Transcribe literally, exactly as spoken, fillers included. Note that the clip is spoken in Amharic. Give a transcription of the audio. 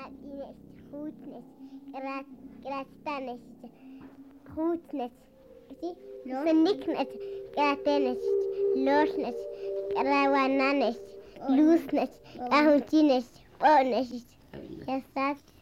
ነች ሁት ነች ቅራታ ነች ሁት ነች ስንክ ነች ቅራቴ ነች ሎሽ ነች ቅራዋና ነች ሉስ ነች ቃሁንቺ ነች ኦ ነች የሳት